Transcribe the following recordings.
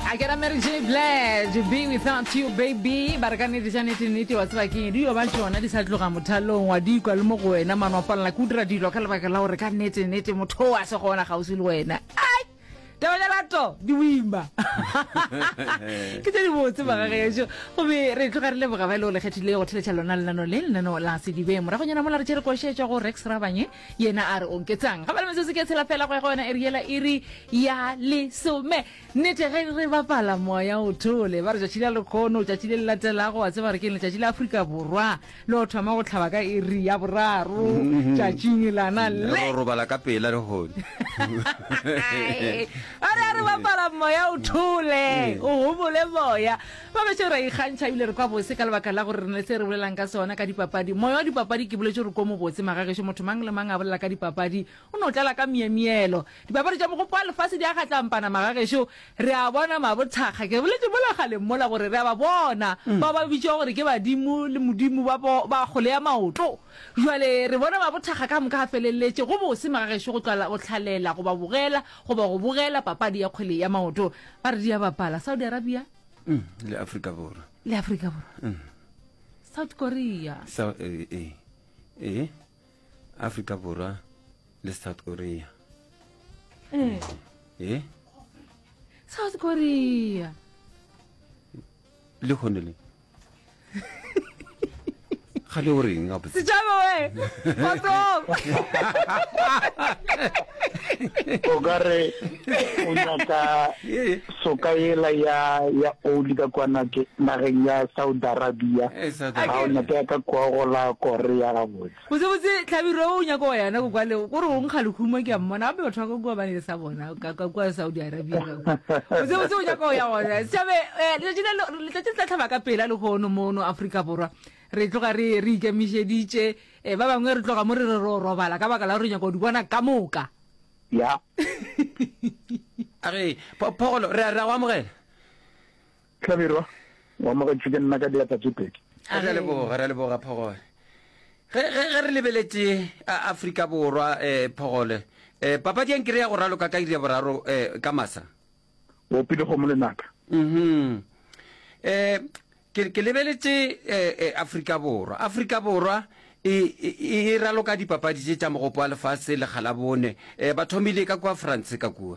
I get a Mary J. Blige, be without you, baby. Barakani niti wa tsaki. Dio ba tshona di sa tloga mothalong wa di kwa le mo go wena mano pa la kudra dilo ka lebaka la gore ka nete motho wa se gona ga o se le wena. Ai! Tawelato di wimba. Ke tse di botse ba ga ge go be re tloga re le boga ba le le khethile go tletsa lona leno la se di be mo ra go nyana mo la re tsere go shetsha go Rex Rabanye yena a re onketsang ga ba le metse ke tshela fela go yona eriela iri ya lesome nete ge re bapala moya o thole ba re tshila le khono tshile le latela go a tseba re ke le tshile Africa borwa lo thoma go tlhaba ka iri ya boraro tshing lana le ro bala ka pela le hone are bapala moya o thole o bole moya ba be tsere e khantsa ile re kwa bose ka lebaka la gore re ne se re bolelang ka sona ka dipapadi moya dipapadi ke boletse re go mo botse magagešo motho mang le mang a bolela ka dipapadi o no tlala ka miemielo dipapadi tša mo go kwa lefase di a gatlampana magagešo re a bona mabotšhaga ke boletse bola gale mola gore re a ba bona ba ba bitša gore ke badimo le modimo ba gole ya maoto jwale re bona mabotšhaga ka moka feleletse go bose magagešo go tlala o tlhalela go ba bogela papadi ya kgwele ya maoto ba re di a bapala Saudi Arabia le Africa borwa South Korea Africa borwa le South Korea South Korea le khonele ga le gore eng gape se jalo o gare o nyaka sokaela ya oli ka kwana ke nageng ya Saudi Arabia ha o nyaka ka kwa Korea ga botse botse tlhabiro o nyaka yana go kwale gore o nkgale khuma ke mmona ba batho go ba ne sa bona ka kwa Saudi Arabia botse o nyaka ya bona tsabe le tla tlhaba ka pela le gono mono Africa borwa re tloga re ikemišeditše ba bangwe re tloga mo re robala ka baka la re nyaka di bona ka moka ya are pogolo re wa mogela tlhabiro wa mo ke nna ka dia tsa pedi re le boga pogolo ge re lebeletse Africa borwa pogole papadi yang kire ya go raloka ka iri ya boraro ka masa o pile go mo lenaka ke lebeletse Africa borwa e raloka dipapadi tše tša mogopo a lefase le galabone ba thomile ka kwa France ka kua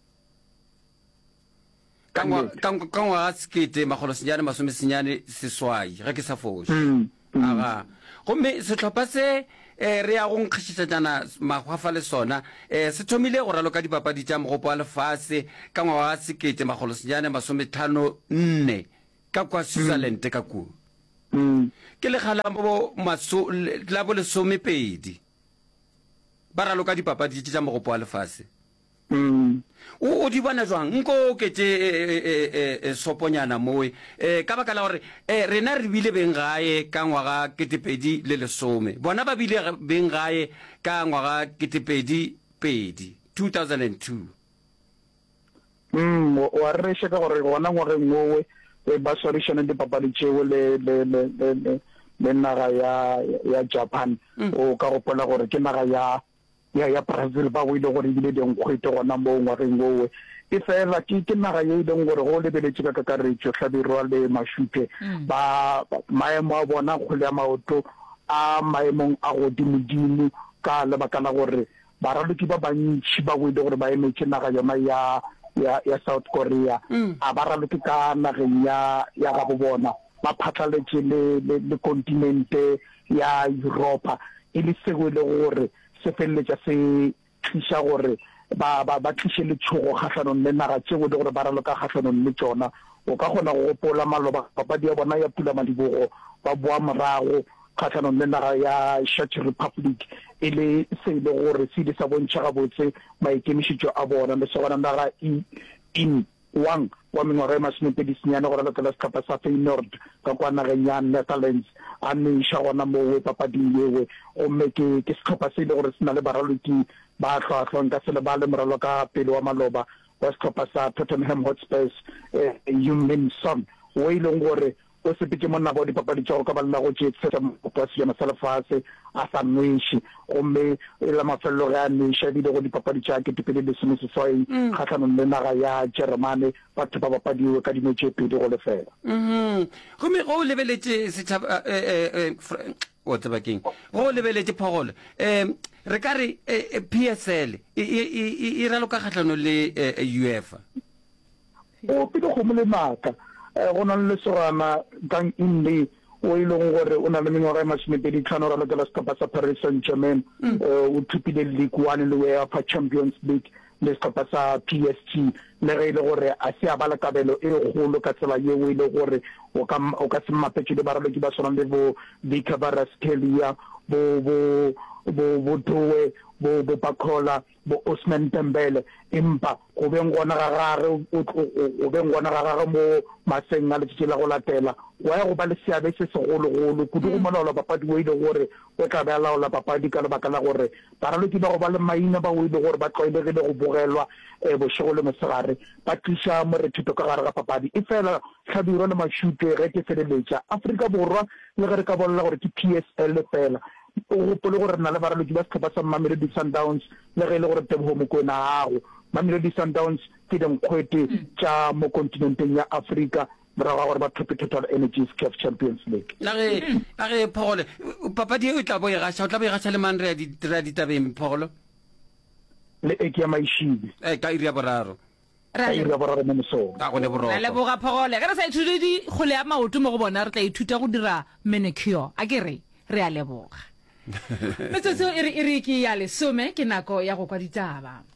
ka ngwaga 1980 ge ke sa foše aga gomme setlhopha se re ya go nkgišetšana magwafa le sona se thomile go raloka dipapadi tša mogopo a lefase ka ngwaga 1954 ka kwa Switzerland ka kua ke le gala la bo lesomepedi ba raloka dipapadi tša mogopo a lefase o di bona jwang nko ke tše soponyana moe ka baka la gore rena re bile beng gae ka ngwaga 2010 bona ba bile beng gae ka ngwaga 2002 wa re sheka gore gona ngwageng mowe ba solution dipapadi tšeo le naga ya Japan o ka gopola gore ke naga ya Brazil ba ile gore ile dingkgwete gona mo ngwageng owe e fela ke naga ye ile gore go lebeletse ka kakaretšo tlhabirwa le Mashute ba maemo a bona kgwele ya maoto a maemong a godimodimo ka lebaka la gore baraloki ba bantši ba ile gore ba emetse naga yona ya South Korea a ba raloki ka nageng ya ga bo bona ba phatlaletše le kontinente ya Europa e le seo le gore se feleletša se tliša gore ba tliše letšhogo kgatlhanong le naga tšeo le gore ba raloka kgatlhanong le tšona o ka kgona go gopola maloba papadi ya bona ya Pula Madibogo ba boa morago kgatlhanong le naga ya Czech Republic e le se le gore se di sa bontšha gabotse maikemišetšo a bona le segona naga in wang wa mengwaga e masomepedisenyane gore lokela setlhopha sa Feyenoord ka kwa nageng ya Netherlands a neiša gona mowe papading yewe gomme ke setlhopha se ile gore se na le baraloki ba hlwahlwang ka sele ba le moralo ka pele wa maloba wa setlhopha sa Tottenham Hotspurs Heung-min Son o e leng gore o sepetse monna ba dipapadi tša go ka ba lela go tšeetsetsa mokopa sejana sa lefase a sa nweše gomme e la mafelelo ge a neša ebile go dipapadi tša ketepele-lesomeseswai kgatlhanong le naga ya Germany batho ba bapadiwe ka dino tše pedi go lefela gomme go o lebeletse setšhaba o tseba keng go o lebeletse Phogolo re ka re PSL e raloka kgatlhano le UEFA o pele go mo le maaka go na le serwana kang inle o e leng gore o na le mengwaga ya masomepedi tlhano ra lokela setlhopha sa Paris Saint-Germain o thupile League 1 le UEFA Champions League le setlhopha sa PSG le ge e le gore a se a ba le kabelo e kgolo ka tsela yeo e le gore o ka se mmapetse le baraloki ba tshwanang le bo Victor Kvaratskhelia bo Towe bo Bakola bo Ousmane Dembele empa go beng gona ga gare mo maseng a letšatši la go latela wa go ba le seabe se segologolo kudu go molaola papadi o ile gore o tla be a laola papadi ka lebaka la gore baraloki ba go ba le maina ba o ile gore ba tlwaelegile go bogelwa bošego le mosegare ba tliša morethuto ka gare ga papadi e fela tlhabiro le mašute ge ke feleletša Afrika Borwa le ge re ka bolela gore ke PSL fela o gopole gore re na le baraloki ba setlhopha sa Mamelodi Sundowns le ge e le gore Tebogo Mokoena gago Mamelodi Sundowns ke dinkgwete tša mo kontinenteng ya Afrika morago ga gore ba thope Total Energies CAF Champions League a ge Phogolo papadi eo e tla bo e gaša o tla bo e gaša le mang re a ditabeng Phogolo le eke ya Maishibi ka iri ya boraro ka iri ya boraro mo mosong ka go le boroko ra leboga Phogolo ka re sa ithutedi kgole ya maoto mo go bona re tla ithuta go dira manicure a ke re a leboga metsotso e re ke ya lesome ke nako ya go kwa ditaba